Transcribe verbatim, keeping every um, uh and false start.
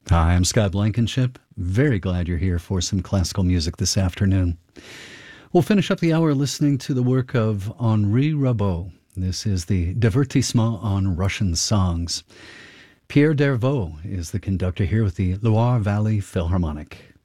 Hi, I'm Scott Blankenship. Very glad you're here for some classical music this afternoon. We'll finish up the hour listening to the work of Henri Rabaud. This is the Divertissement on Russian Songs. Pierre Dervaux is the conductor here with the Loire Valley Philharmonic.